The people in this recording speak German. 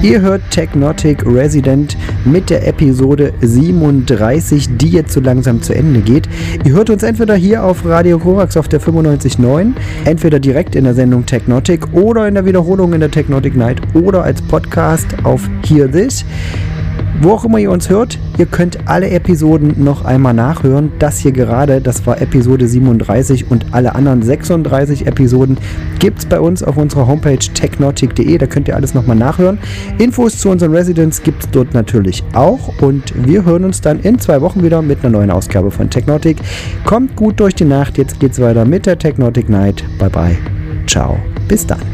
Ihr hört Technotic Resident mit der Episode 37, die jetzt so langsam zu Ende geht. Ihr hört uns entweder hier auf Radio Korax auf der 95.9, entweder direkt in der Sendung Technotic oder in der Wiederholung in der Technotic Night oder als Podcast auf Hear This. Wo auch immer ihr uns hört, ihr könnt alle Episoden noch einmal nachhören. Das hier gerade, das war Episode 37 und alle anderen 36 Episoden gibt es bei uns auf unserer Homepage technotic.de. Da könnt ihr alles nochmal nachhören. Infos zu unseren Residents gibt es dort natürlich auch. Und wir hören uns dann in 2 Wochen wieder mit einer neuen Ausgabe von Technotic. Kommt gut durch die Nacht. Jetzt geht's weiter mit der Technotic Night. Bye bye. Ciao. Bis dann.